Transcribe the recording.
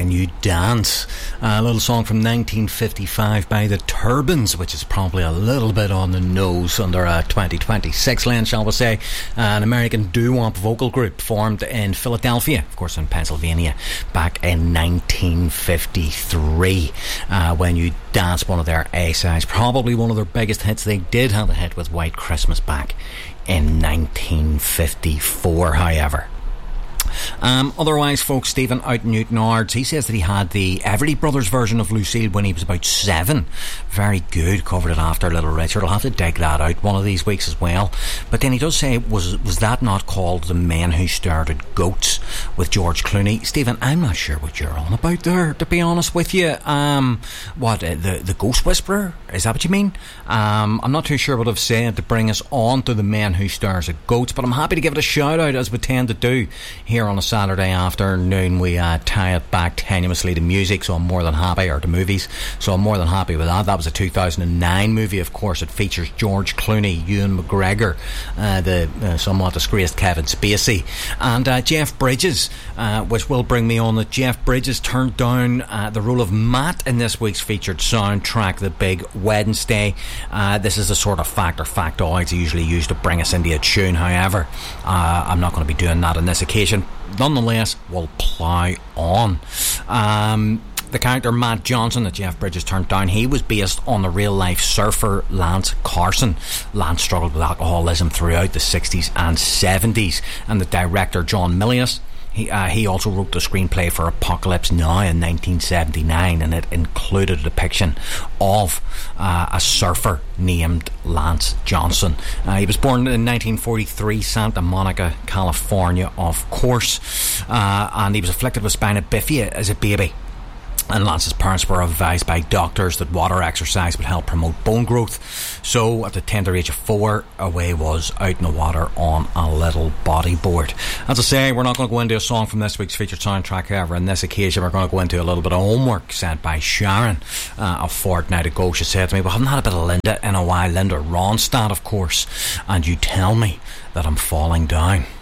When You Dance, a little song from 1955 by the Turbans, which is probably a little bit on the nose under a 2026 lens, shall we say. An American doo-wop vocal group formed in Philadelphia, of course in Pennsylvania, back in 1953. When You Dance, one of their A-sides, probably one of their biggest hits. They did have a hit with White Christmas back in 1954, however. Otherwise, folks, Stephen out in Newton Ards, he says that he had the Everly Brothers version of Lucille when he was about 7. Very good. Covered it after Little Richard. I'll have to dig that out one of these weeks as well. But then he does say, was that not called The Men Who Stared at Goats with George Clooney? Stephen, I'm not sure what you're on about there, to be honest with you. The Ghost Whisperer? Is that what you mean? I'm not too sure what I've said to bring us on to The Men Who Stares at Goats, but I'm happy to give it a shout out, as we tend to do here on a Saturday afternoon. We tie it back tenuously to music, so I'm more than happy, or to movies, so I'm more than happy with that. That was a 2009 movie, of course. It features George Clooney, Ewan McGregor, the somewhat disgraced Kevin Spacey, and Jeff Bridges, which will bring me on that Jeff Bridges turned down the role of Matt in this week's featured soundtrack, The Big Wednesday. This is the sort of fact or factoids I usually use to bring us into a tune. However, I'm not going to be doing that on this occasion. Nonetheless, we'll plough on. The character Matt Johnson that Jeff Bridges turned down, he was based on the real life surfer Lance Carson. Lance struggled with alcoholism throughout the 60s and 70s, and the director John Milius, he also wrote the screenplay for Apocalypse Now in 1979, and it included a depiction of a surfer named Lance Johnson. He was born in 1943, Santa Monica, California, of course, and he was afflicted with spina bifida as a baby. And Lance's parents were advised by doctors that water exercise would help promote bone growth. So at the tender age of 4, away was out in the water on a little bodyboard. As I say, we're not going to go into a song from this week's featured soundtrack, however. On this occasion, we're going to go into a little bit of homework sent by Sharon a fortnight ago. She said to me, "We haven't had a bit of Linda in a while. Linda Ronstadt, of course. And you tell me that I'm falling down."